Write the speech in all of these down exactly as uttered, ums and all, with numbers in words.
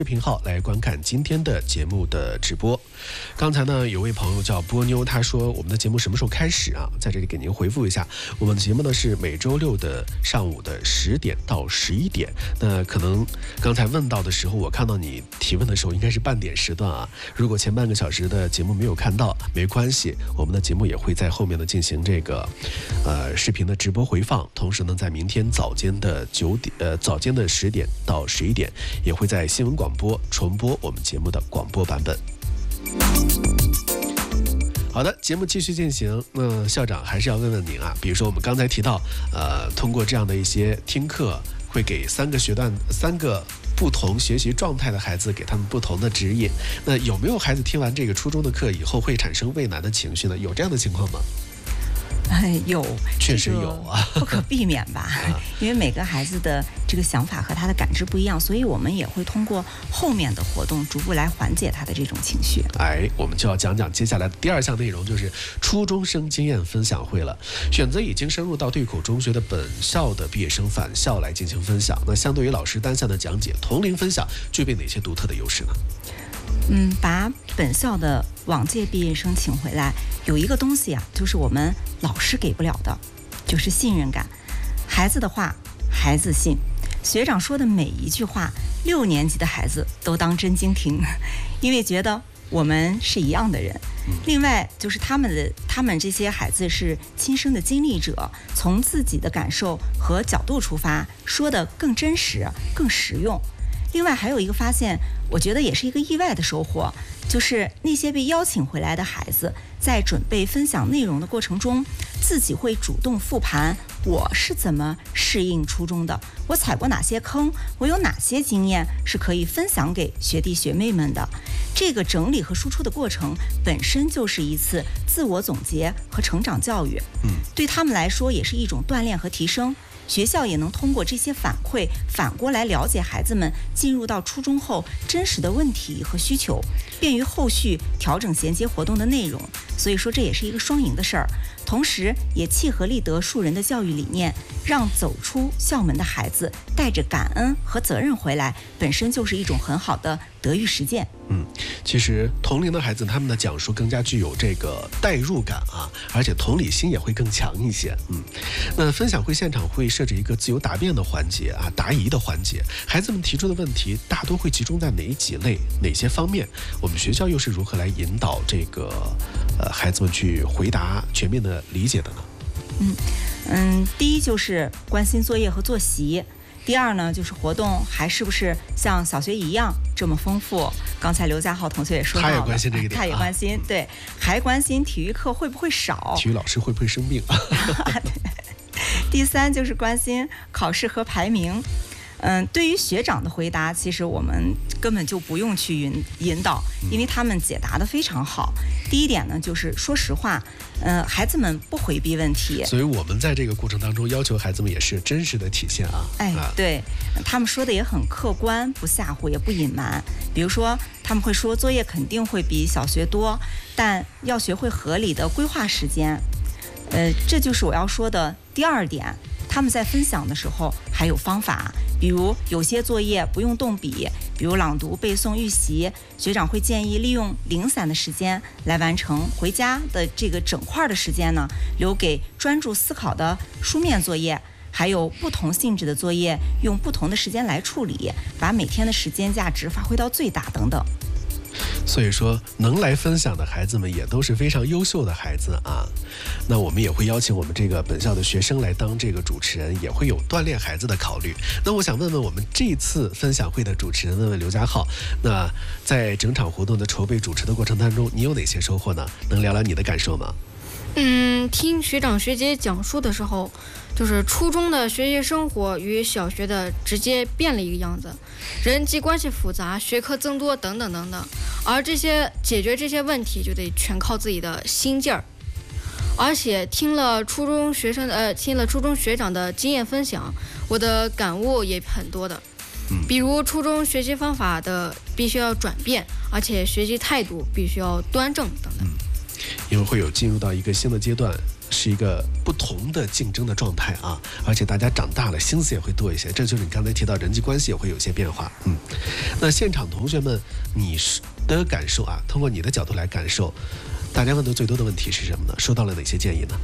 视频号来观看今天的节目的直播。刚才呢，有位朋友叫波妞，他说我们的节目什么时候开始啊？在这里给您回复一下，我们的节目呢是每周六的上午的十点到十一点。那可能刚才问到的时候，我看到你提问的时候应该是半点时段啊。如果前半个小时的节目没有看到，没关系，我们的节目也会在后面呢进行这个呃视频的直播回放，同时呢，在明天早间的九点呃早间的十点到十一点，也会在新闻广播重播我们节目的广播版本。好的，节目继续进行。那校长还是要问问您啊，比如说我们刚才提到，呃，通过这样的一些听课，会给三个学段、三个不同学习状态的孩子，给他们不同的指引。那有没有孩子听完这个初中的课以后会产生畏难的情绪呢？有这样的情况吗？ 有， 确实有啊， 不可避免吧？因为每个孩子的这个想法和他的感知不一样，所以我们也会通过后面的活动逐步来缓解他的这种情绪。 哎，我们就要讲讲接下来的第二项内容，就是初中生经验分享会了。选择已经升入到对口中学的本校的毕业生返校来进行分享。那相对于老师单向的讲解，同龄分享具备哪些独特的优势呢？ 嗯，把本校的往届毕业生请回来，有一个东西啊，就是我们老师给不了的，就是信任感。孩子的话，孩子信；学长说的每一句话，六年级的孩子都当真经听，因为觉得我们是一样的人。另外，就是他们的他们这些孩子是亲身的经历者，从自己的感受和角度出发，说的更真实、更实用。另外还有一个发现，我觉得也是一个意外的收获，就是那些被邀请回来的孩子，在准备分享内容的过程中，自己会主动复盘我是怎么适应初中的，我踩过哪些坑，我有哪些经验是可以分享给学弟学妹们的。这个整理和输出的过程本身就是一次自我总结和成长教育，对他们来说也是一种锻炼和提升。学校也能通过这些反馈，反过来了解孩子们进入到初中后真实的问题和需求，便于后续调整衔接活动的内容。所以说这也是一个双赢的事儿，同时也契合立德树人的教育理念，让走出校门的孩子带着感恩和责任回来，本身就是一种很好的德育实践。 嗯，其实同龄的孩子他们的讲述更加具有这个代入感啊，而且同理心也会更强一些。嗯，那分享会现场会设置一个自由答辩的环节啊，答疑的环节，孩子们提出的问题大多会集中在哪几类、哪些方面？我们学校又是如何来引导这个呃孩子们去回答、全面的理解的呢？ 嗯嗯，第一就是关心作业和作息。第二呢，就是活动还是不是像小学一样这么丰富？刚才刘家浩同学也说到了， 他也关心这个点， 他也关心，啊、对，还关心体育课会不会少， 体育老师会不会生病？ 第三就是关心考试和排名。嗯，对于学长的回答，其实我们根本就不用去引引导，因为他们解答的非常好。第一点呢，就是说实话，呃，孩子们不回避问题， 所以我们在这个过程当中要求孩子们也是真实的体现啊。 哎，对，他们说的也很客观，不吓唬，也不隐瞒。比如说，他们会说作业肯定会比小学多，但要学会合理的规划时间。呃，这就是我要说的第二点。他们在分享的时候还有方法，比如有些作业不用动笔，比如朗读、背诵、预习，学长会建议利用零散的时间来完成。回家的这个整块的时间呢，留给专注思考的书面作业，还有不同性质的作业，用不同的时间来处理，把每天的时间价值发挥到最大等等。 所以说能来分享的孩子们也都是非常优秀的孩子啊。那我们也会邀请我们这个本校的学生来当这个主持人，也会有锻炼孩子的考虑。那我想问问我们这次分享会的主持人，问问刘家浩，那在整场活动的筹备主持的过程当中，你有哪些收获呢？能聊聊你的感受吗？ 嗯，听学长学姐讲述的时候，就是初中的学习生活与小学的直接变了一个样子，人际关系复杂，学科增多等等等等，而这些解决这些问题就得全靠自己的心劲儿。而且听了初中学生呃，听了初中学长的经验分享，我的感悟也很多的。比如初中学习方法的必须要转变，而且学习态度必须要端正等等。 因为会有进入到一个新的阶段， 是一个不同的竞争的状态啊，而且大家长大了，心思也会多一些。这就是你刚才提到人际关系也会有些变化。嗯，那现场同学们，你的感受啊，通过你的角度来感受，大家问的最多的问题是什么呢？收到了哪些建议呢？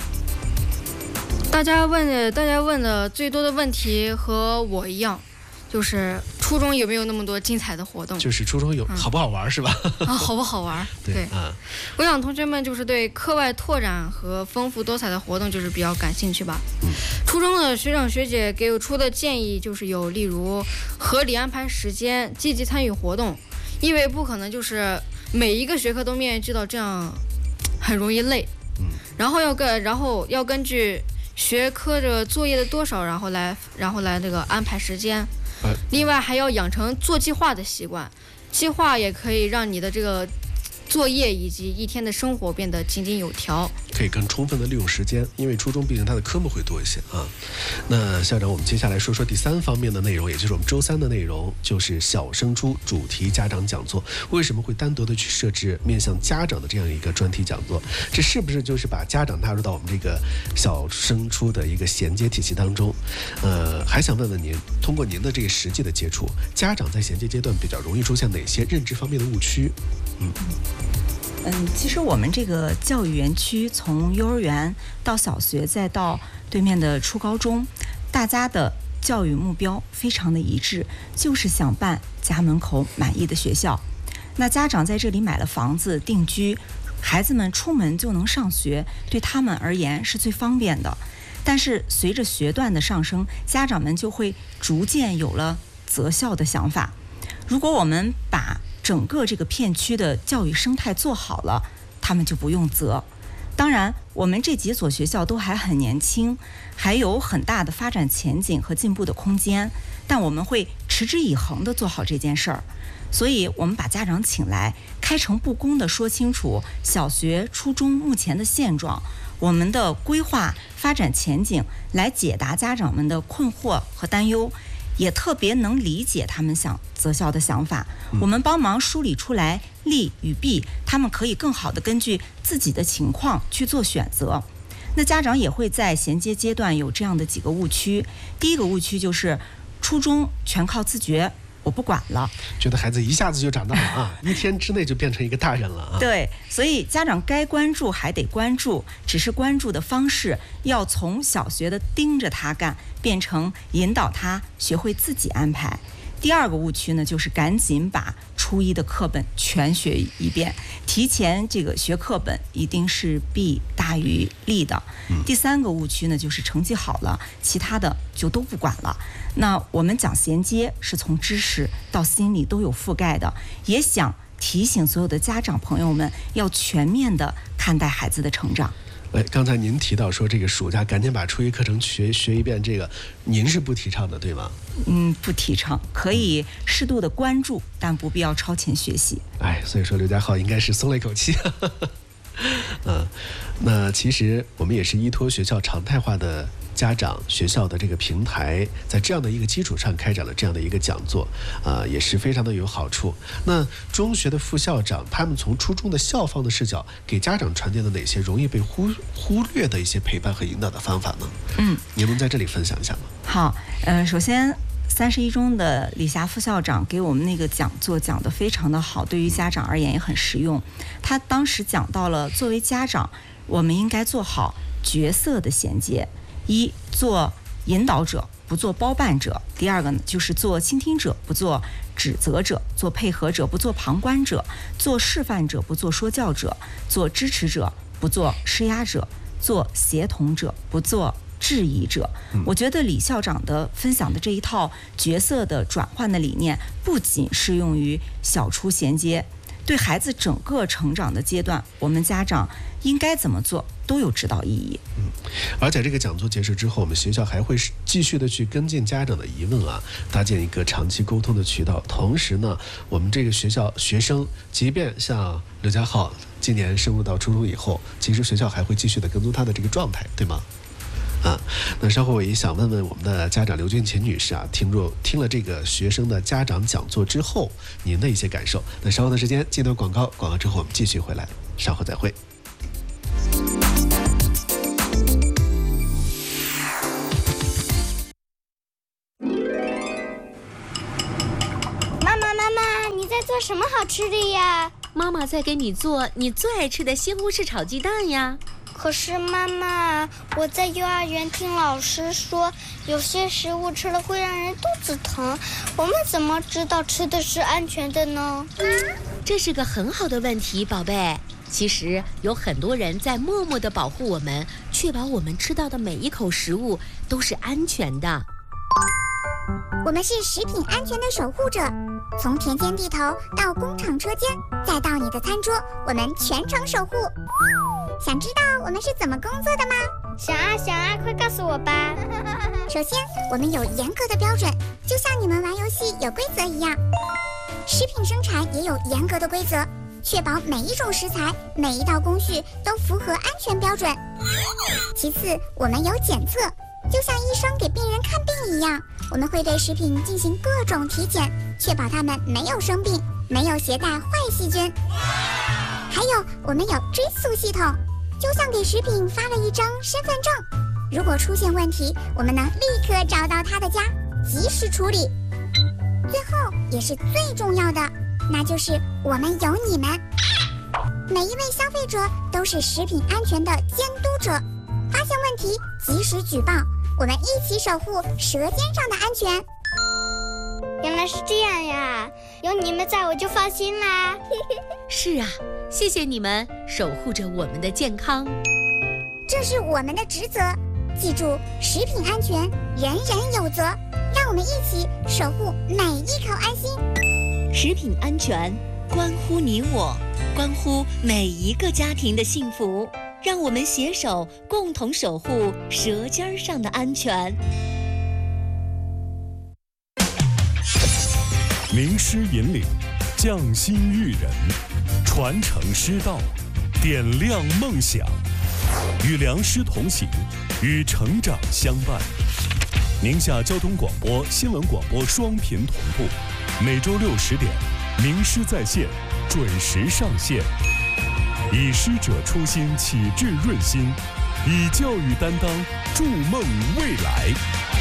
大家问的，大家问的最多的问题和我一样，就是初中有没有那么多精彩的活动？ 就是初中有、嗯、好不好玩是吧？ 啊，好不好玩？ 对，对啊， 我想同学们就是对课外拓展和丰富多彩的活动就是比较感兴趣吧。 嗯， 初中的学长学姐给我出的建议就是有，例如合理安排时间，积极参与活动，因为不可能就是每一个学科都面临到这样，很容易累。 嗯， 然后要跟然后要根据学科的作业的多少，然后来然后来这个安排时间。另外还要养成做计划的习惯，计划也可以让你的这个作业以及一天的生活变得井井有条， 可以更充分的利用时间，因为初中毕竟它的科目会多一些啊。那校长，我们接下来说说第三方面的内容，也就是我们周三的内容，就是小升初主题家长讲座。为什么会单独的去设置面向家长的这样一个专题讲座？这是不是就是把家长纳入到我们这个小升初的一个衔接体系当中？呃，还想问问您，通过您的这个实际的接触，家长在衔接阶段比较容易出现哪些认知方面的误区？嗯。 嗯，其实我们这个教育园区从幼儿园到小学，再到对面的初高中，大家的教育目标非常的一致，就是想办家门口满意的学校。那家长在这里买了房子定居，孩子们出门就能上学，对他们而言是最方便的。但是随着学段的上升，家长们就会逐渐有了择校的想法。如果我们把整个这个片区的教育生态做好了，他们就不用择。当然，我们这几所学校都还很年轻，还有很大的发展前景和进步的空间，但我们会持之以恒地做好这件事儿。所以我们把家长请来，开诚布公地说清楚小学、初中目前的现状，我们的规划、发展前景，来解答家长们的困惑和担忧，也特别能理解他们想择校的想法。我们帮忙梳理出来利与弊，他们可以更好地根据自己的情况去做选择。那家长也会在衔接阶段有这样的几个误区。第一个误区就是初中全靠自觉，我不管了， 觉得孩子一下子就长大了啊，一天之内就变成一个大人了啊。 对，所以家长该关注还得关注，只是关注的方式要从小学的盯着他干，变成引导他学会自己安排。第二个误区呢，就是赶紧把初一的课本全学一遍，提前这个学课本一定是弊大于利的。 嗯、 第三个误区呢，就是成绩好了，其他的就都不管了。那我们讲衔接是从知识到心理都有覆盖的，也想提醒所有的家长朋友们要全面的看待孩子的成长。 哎，刚才您提到说这个暑假赶紧把初一课程学学一遍，这个您是不提倡的，对吗？ 嗯，不提倡，可以适度的关注，但不必要超前学习。 哎，所以说刘家浩应该是松了一口气。嗯，那其实我们也是依托学校常态化的家长学校的这个平台，在这样的一个基础上开展了这样的一个讲座，啊、呃，也是非常的有好处。那中学的副校长他们从初中的校方的视角，给家长传递了哪些容易被忽忽略的一些陪伴和引导的方法呢？ 嗯， 您能在这里分享一下吗？ 好，呃，首先三十一中的李霞副校长给我们那个讲座讲得非常的好，对于家长而言也很实用。他当时讲到了作为家长，我们应该做好角色的衔接。一，做引导者，不做包办者；第二个呢，就是做倾听者，不做指责者；做配合者，不做旁观者；做示范者，不做说教者；做支持者，不做施压者；做协同者，不做质疑者。我觉得李校长的分享的这一套角色的转换的理念，不仅适用于小初衔接，对孩子整个成长的阶段，我们家长应该怎么做都有指导意义。 嗯，而在这个讲座结束之后，我们学校还会继续的去跟进家长的疑问啊，搭建一个长期沟通的渠道。同时呢，我们这个学校学生，即便像刘家浩今年升入到初中以后，其实学校还会继续的跟踪他的这个状态，对吗？啊，那稍后我也想问问我们的家长刘俊琴女士啊，听入听了这个学生的家长讲座之后，您的一些感受。那稍后的时间进段广告，广告之后我们继续回来，稍后再会。 什么好吃的呀？ 妈妈在给你做你最爱吃的西红柿炒鸡蛋呀。 可是妈妈，我在幼儿园听老师说，有些食物吃了会让人肚子疼，我们怎么知道吃的是安全的呢？ 这是个很好的问题，宝贝。其实有很多人在默默地保护我们，确保我们吃到的每一口食物都是安全的。 我们是食品安全的守护者，从田间地头到工厂车间，再到你的餐桌，我们全程守护。想知道我们是怎么工作的吗？ 想啊想啊，快告诉我吧。 首先，我们有严格的标准，就像你们玩游戏有规则一样。食品生产也有严格的规则，确保每一种食材、每一道工序都符合安全标准。其次，我们有检测，就像医生给病人看病一样，我们会对食品进行各种体检，确保它们没有生病，没有携带坏细菌。还有，我们有追溯系统，就像给食品发了一张身份证，如果出现问题，我们能立刻找到它的家，及时处理。最后也是最重要的，那就是我们有你们。每一位消费者都是食品安全的监督者，发现问题及时举报，我们一起守护舌尖上的安全。 原来是这样呀，有你们在我就放心啦。 是啊，谢谢你们守护着我们的健康， 这是我们的职责。记住，食品安全人人有责，让我们一起守护每一口安心。 食品安全关乎你我，关乎每一个家庭的幸福，让我们携手共同守护舌尖上的安全。 名师引领，匠心育人，传承师道，点亮梦想，与良师同行，与成长相伴。宁夏交通广播、新闻广播双频同步，每周六十点，名师在线准时上线。以师者初心，启智润心，以教育担当，筑梦未来。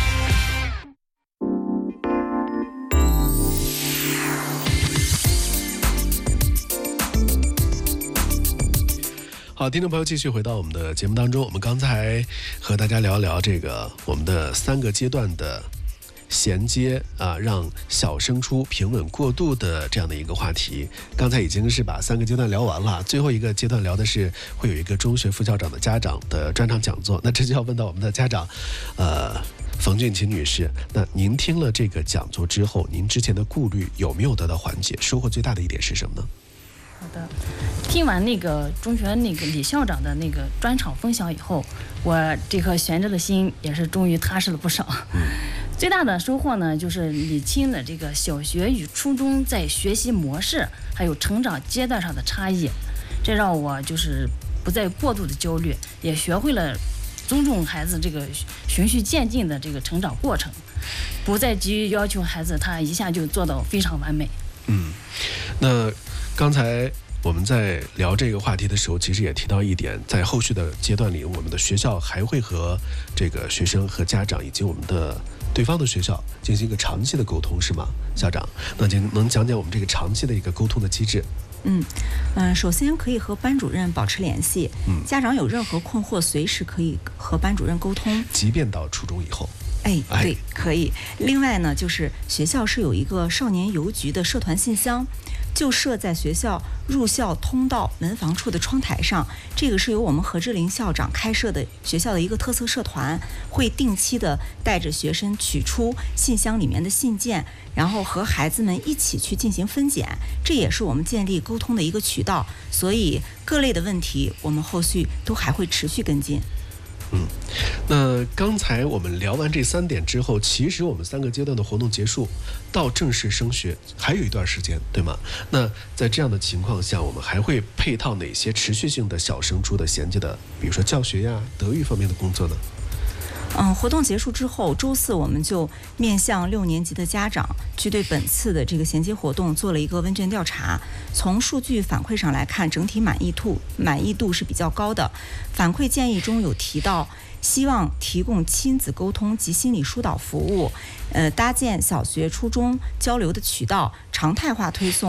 好，听众朋友，继续回到我们的节目当中。我们刚才和大家聊聊这个我们的三个阶段的衔接啊，让小升初平稳过渡的这样的一个话题。刚才已经是把三个阶段聊完了，最后一个阶段聊的是会有一个中学副校长的家长的专场讲座。那这就要问到我们的家长，呃，冯俊琴女士。那您听了这个讲座之后，您之前的顾虑有没有得到缓解？收获最大的一点是什么呢？ 好的，听完那个中学那个李校长的那个专场分享以后，我这颗悬着的心也是终于踏实了不少。最大的收获呢，就是理清了这个小学与初中在学习模式还有成长阶段上的差异，这让我就是不再过度的焦虑，也学会了尊重孩子这个循序渐进的这个成长过程，不再急于要求孩子他一下就做到非常完美。 嗯，那刚才我们在聊这个话题的时候，其实也提到一点，在后续的阶段里，我们的学校还会和这个学生和家长以及我们的对方的学校进行一个长期的沟通，是吗，校长？那您能讲讲我们这个长期的一个沟通的机制？ 嗯嗯，首先可以和班主任保持联系，嗯，家长有任何困惑，随时可以和班主任沟通， 即便到初中以后。 哎，对，可以。另外呢，就是学校是有一个少年邮局的社团信箱，就设在学校入校通道门房处的窗台上。这个是由我们何志林校长开设的学校的一个特色社团，会定期的带着学生取出信箱里面的信件，然后和孩子们一起去进行分拣，这也是我们建立沟通的一个渠道。所以各类的问题，我们后续都还会持续跟进。 嗯，那刚才我们聊完这三点之后，其实我们三个阶段的活动结束，到正式升学还有一段时间，对吗？那在这样的情况下，我们还会配套哪些持续性的小升初的衔接的，比如说教学呀、德育方面的工作呢？ 嗯，活动结束之后，周四我们就面向六年级的家长，去对本次的这个衔接活动做了一个问卷调查。从数据反馈上来看，整体满意度满意度是比较高的。反馈建议中有提到，希望提供亲子沟通及心理疏导服务，呃，搭建小学、初中交流的渠道，常态化推送